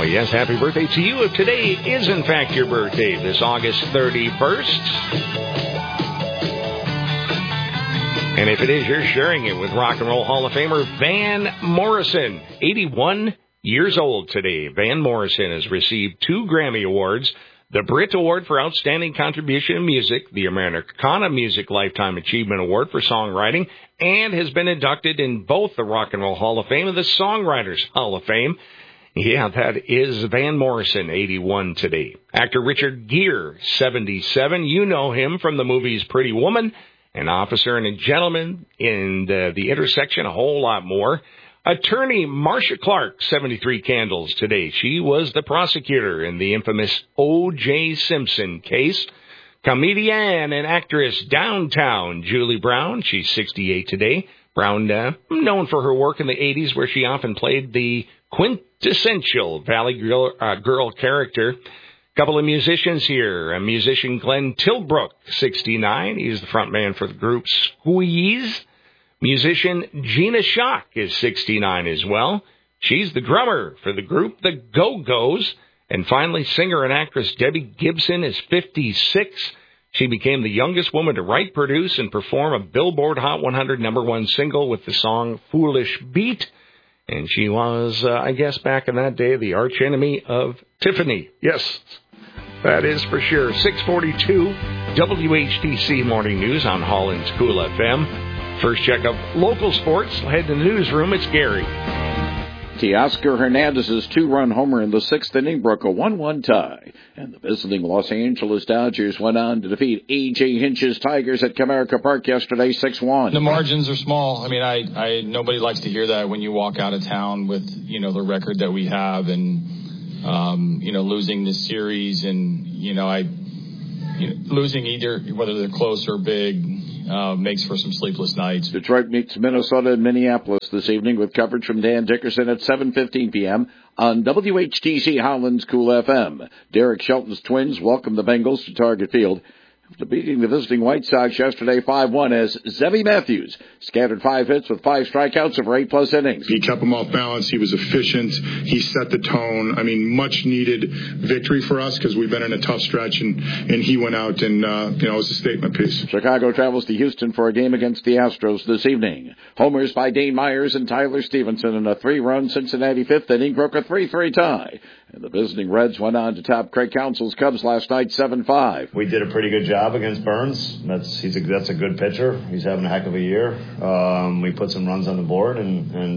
Oh, yes, happy birthday to you if today is, in fact, your birthday, this August 31st. And if it is, you're sharing it with Rock and Roll Hall of Famer Van Morrison, 81 years old today. Van Morrison has received 2 Grammy Awards, the Brit Award for Outstanding Contribution in Music, the Americana Music Lifetime Achievement Award for Songwriting, and has been inducted in both the Rock and Roll Hall of Fame and the Songwriters Hall of Fame. Yeah, that is Van Morrison, 81 today. Actor Richard Gere, 77. You know him from the movies Pretty Woman, An Officer and a Gentleman, and The Intersection, a whole lot more. Attorney Marcia Clark, 73 candles today. She was the prosecutor in the infamous O.J. Simpson case. Comedian and actress downtown Julie Brown. She's 68 today. Brown, known for her work in the 80s where she often played the quintessential Valley Girl character. Couple of musicians here. A musician, Glenn Tilbrook, 69. He's the front man for the group Squeeze. Musician Gina Schock is 69 as well. She's the drummer for the group The Go-Go's. And finally, singer and actress Debbie Gibson is 56. She became the youngest woman to write, produce, and perform a Billboard Hot 100 #1 single with the song Foolish Beat. And she was, I guess, back in that day, the archenemy of Tiffany. Yes, that is for sure. 642 WHTC Morning News on Holland's Cool FM. First check of local sports. Head to the newsroom. It's Gary. Teoscar Hernandez's 2-run homer in the 6th inning broke a 1-1 tie. And the visiting Los Angeles Dodgers went on to defeat A.J. Hinch's Tigers at Comerica Park yesterday 6-1. The margins are small. I mean, I nobody likes to hear that when you walk out of town with, the record that we have and, losing this series and, losing either, whether they're close or big, makes for some sleepless nights. Detroit meets Minnesota and Minneapolis this evening with coverage from Dan Dickerson at 7:15 p.m. on WHTC Holland's Cool FM. Derek Shelton's Twins welcome the Bengals to Target Field after beating the visiting White Sox yesterday 5-1 as Zebby Matthews scattered 5 hits with 5 strikeouts over 8+ innings. He kept them off balance. He was efficient. He set the tone. I mean, much needed victory for us because we've been in a tough stretch, and he went out and, it was a statement piece. Chicago travels to Houston for a game against the Astros this evening. Homers by Dane Myers and Tyler Stevenson in a 3-run Cincinnati 5th inning broke a 3-3 tie. And the visiting Reds went on to top Craig Counsell's Cubs last night 7-5. We did a pretty good job against Burns. That's a good pitcher. He's having a heck of a year. We put some runs on the board and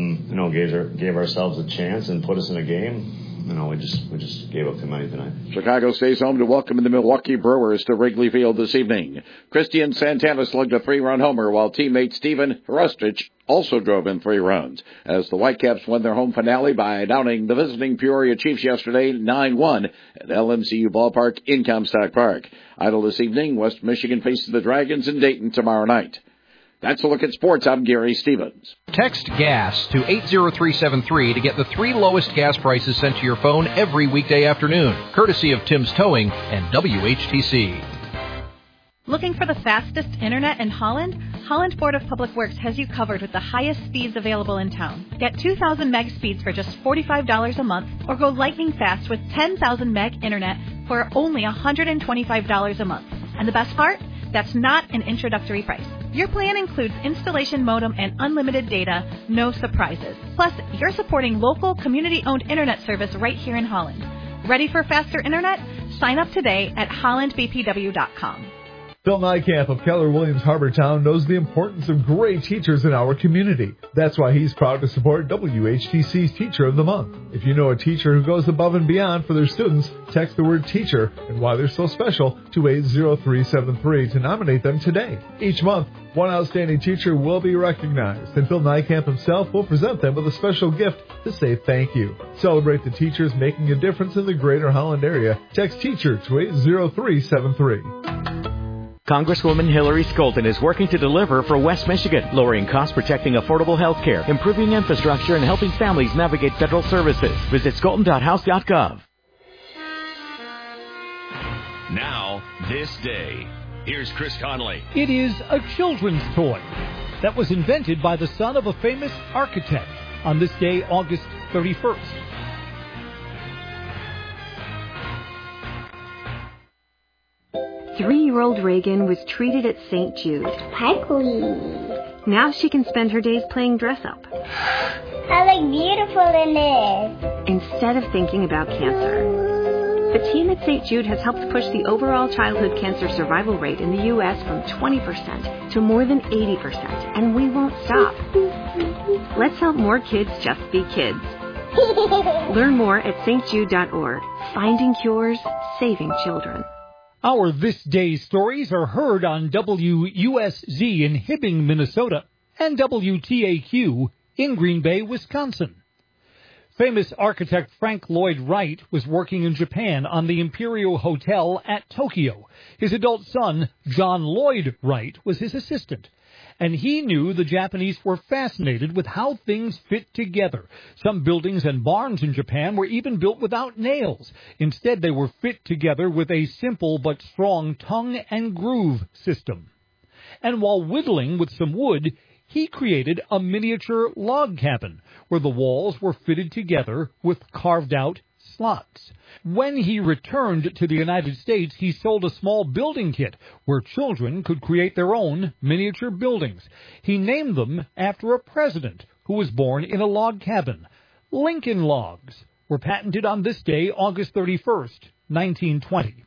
gave ourselves a chance and put us in a game. We just gave up too many tonight. Chicago stays home to welcome the Milwaukee Brewers to Wrigley Field this evening. Christian Santana slugged a 3-run homer while teammate Steven Hrustich also drove in 3 runs as the Whitecaps won their home finale by downing the visiting Peoria Chiefs yesterday 9-1 at LMCU Ballpark in Comstock Park. Idle this evening, West Michigan faces the Dragons in Dayton tomorrow night. That's a look at sports. I'm Gary Stevens. Text GAS to 80373 to get the 3 lowest gas prices sent to your phone every weekday afternoon, courtesy of Tim's Towing and WHTC. Looking for the fastest internet in Holland? Holland Board of Public Works has you covered with the highest speeds available in town. Get 2,000 meg speeds for just $45 a month, or go lightning fast with 10,000 meg internet for only $125 a month. And the best part? That's not an introductory price. Your plan includes installation modem and unlimited data, no surprises. Plus, you're supporting local, community-owned internet service right here in Holland. Ready for faster internet? Sign up today at hollandbpw.com. Phil Nykamp of Keller Williams Harbortown knows the importance of great teachers in our community. That's why he's proud to support WHTC's Teacher of the Month. If you know a teacher who goes above and beyond for their students, text the word teacher and why they're so special to 80373 to nominate them today. Each month, one outstanding teacher will be recognized, and Phil Nykamp himself will present them with a special gift to say thank you. Celebrate the teachers making a difference in the greater Holland area. Text teacher to 80373. Congresswoman Hillary Skolton is working to deliver for West Michigan, lowering costs, protecting affordable health care, improving infrastructure, and helping families navigate federal services. Visit skolton.house.gov. Now, this day. Here's Chris Connolly. It is a children's toy that was invented by the son of a famous architect on this day, August 31st. 3-year-old Reagan was treated at St. Jude. Hi, Queen. Now she can spend her days playing dress-up. How beautiful it is. Instead of thinking about cancer. The team at St. Jude has helped push the overall childhood cancer survival rate in the U.S. from 20% to more than 80%, and we won't stop. Let's help more kids just be kids. Learn more at stjude.org. Finding cures, saving children. Our This Day stories are heard on WUSZ in Hibbing, Minnesota, and WTAQ in Green Bay, Wisconsin. Famous architect Frank Lloyd Wright was working in Japan on the Imperial Hotel at Tokyo. His adult son, John Lloyd Wright, was his assistant. And he knew the Japanese were fascinated with how things fit together. Some buildings and barns in Japan were even built without nails. Instead, they were fit together with a simple but strong tongue and groove system. And while whittling with some wood, he created a miniature log cabin where the walls were fitted together with carved-out slots. When he returned to the United States, he sold a small building kit where children could create their own miniature buildings. He named them after a president who was born in a log cabin. Lincoln Logs were patented on this day, August 31st, 1920.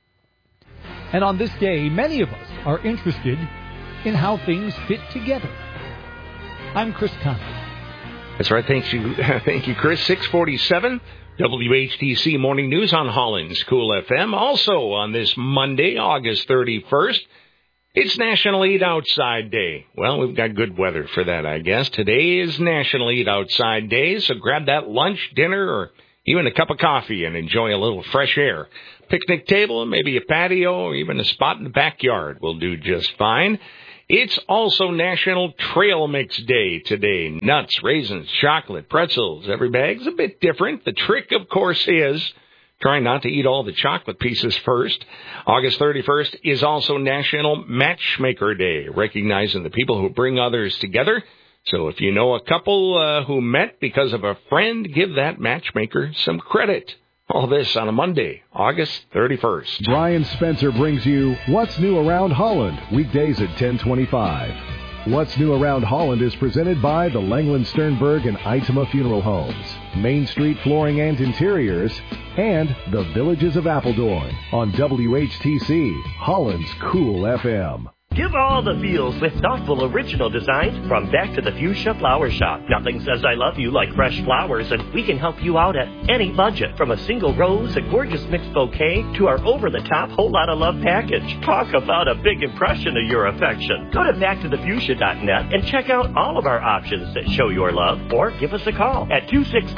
And on this day, many of us are interested in how things fit together. I'm Chris Conley. That's right. Thank you, Chris. 647. WHTC Morning News on Holland's Cool FM. Also on this Monday, August 31st, it's National Eat Outside Day. Well, we've got good weather for that, I guess. Today is National Eat Outside Day, so grab that lunch, dinner, or even a cup of coffee and enjoy a little fresh air. Picnic table, maybe a patio, or even a spot in the backyard will do just fine. It's also National Trail Mix Day today. Nuts, raisins, chocolate, pretzels. Every bag's a bit different. The trick, of course, is try not to eat all the chocolate pieces first. August 31st is also National Matchmaker Day, recognizing the people who bring others together. So if you know a couple who met because of a friend, give that matchmaker some credit. All this on a Monday, August 31st. Brian Spencer brings you What's New Around Holland, weekdays at 10:25. What's New Around Holland is presented by the Langland Sternberg and Itema Funeral Homes, Main Street Flooring and Interiors, and the Villages of Appledorn on WHTC, Holland's Cool FM. Give all the feels with thoughtful original designs from Back to the Fuchsia Flower Shop. Nothing says I love you like fresh flowers, and we can help you out at any budget. From a single rose, a gorgeous mixed bouquet, to our over-the-top whole lot of love package. Talk about a big impression of your affection. Go to backtothefuchsia.net and check out all of our options that show your love, or give us a call at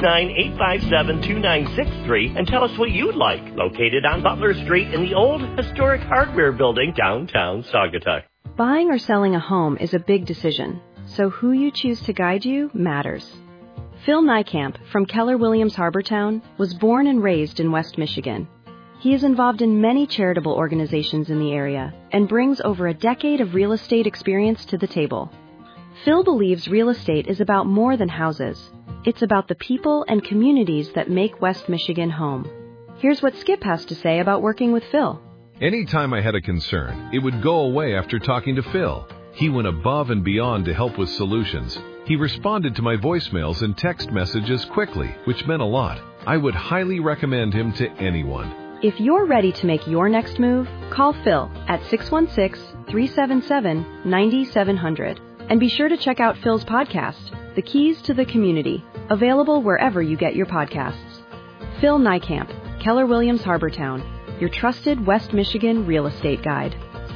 269-857-2963 and tell us what you'd like. Located on Butler Street in the old historic hardware building downtown Saugatuck. Buying or selling a home is a big decision, so who you choose to guide you matters. Phil Niekamp from Keller Williams Harbortown was born and raised in West Michigan. He is involved in many charitable organizations in the area and brings over a decade of real estate experience to the table. Phil believes real estate is about more than houses. It's about the people and communities that make West Michigan home. Here's what Skip has to say about working with Phil. Anytime I had a concern, it would go away after talking to Phil. He went above and beyond to help with solutions. He responded to my voicemails and text messages quickly, which meant a lot. I would highly recommend him to anyone. If you're ready to make your next move, call Phil at 616-377-9700. And be sure to check out Phil's podcast, The Keys to the Community, available wherever you get your podcasts. Phil Niekamp, Keller Williams Harbortown, your trusted West Michigan real estate guide.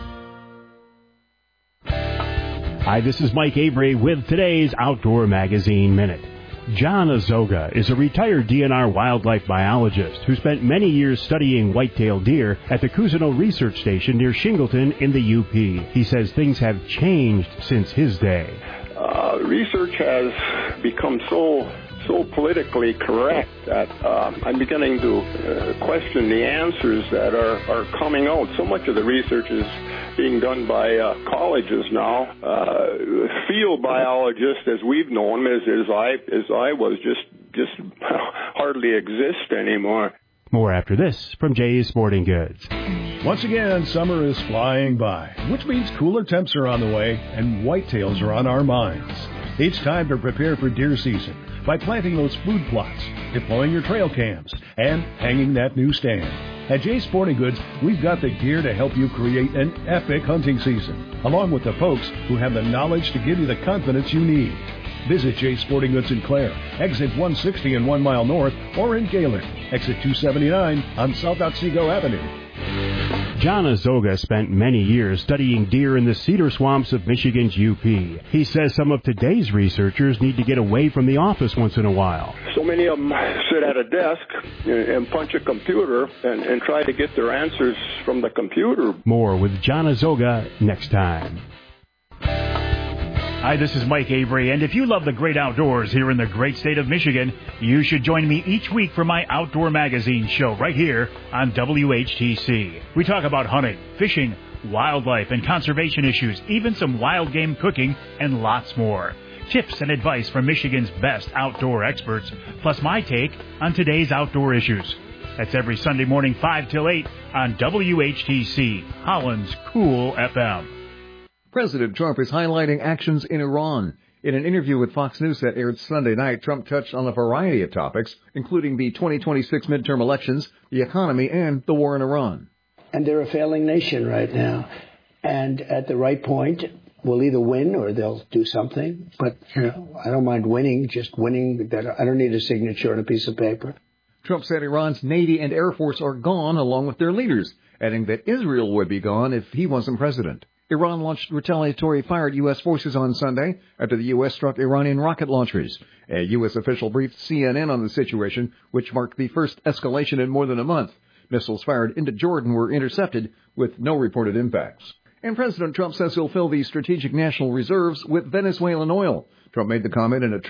Hi, this is Mike Avery with today's Outdoor Magazine Minute. John Azoga is a retired DNR wildlife biologist who spent many years studying white-tailed deer at the Cousineau Research Station near Shingleton in the UP. He says things have changed since his day. Research has become so politically correct that I'm beginning to question the answers that are coming out. So much of the research is being done by colleges now. Field biologists, as we've known, as I was, just hardly exist anymore. More after this from Jay's Sporting Goods. Once again, summer is flying by, which means cooler temps are on the way and whitetails are on our minds. It's time to prepare for deer season by planting those food plots, deploying your trail cams, and hanging that new stand. At Jay's Sporting Goods, we've got the gear to help you create an epic hunting season, along with the folks who have the knowledge to give you the confidence you need. Visit Jay's Sporting Goods in Clare, exit 160 and 1 mile north, or in Gaylord, exit 279 on South Otsego Avenue. John Azoga spent many years studying deer in the cedar swamps of Michigan's UP. He says some of today's researchers need to get away from the office once in a while. So many of them sit at a desk and punch a computer and try to get their answers from the computer. More with John Azoga next time. Hi, this is Mike Avery, and if you love the great outdoors here in the great state of Michigan, you should join me each week for my Outdoor Magazine show right here on WHTC. We talk about hunting, fishing, wildlife, and conservation issues, even some wild game cooking, and lots more. Tips and advice from Michigan's best outdoor experts, plus my take on today's outdoor issues. That's every Sunday morning 5 till 8 on WHTC, Holland's Cool FM. President Trump is highlighting actions in Iran. In an interview with Fox News that aired Sunday night, Trump touched on a variety of topics, including the 2026 midterm elections, the economy, and the war in Iran. And they're a failing nation right now. And at the right point, we'll either win or they'll do something. But, I don't mind winning, just winning. I don't need a signature on a piece of paper. Trump said Iran's Navy and Air Force are gone along with their leaders, adding that Israel would be gone if he wasn't president. Iran launched retaliatory fire at U.S. forces on Sunday after the U.S. struck Iranian rocket launchers. A U.S. official briefed CNN on the situation, which marked the first escalation in more than a month. Missiles fired into Jordan were intercepted with no reported impacts. And President Trump says he'll fill the strategic national reserves with Venezuelan oil. Trump made the comment in a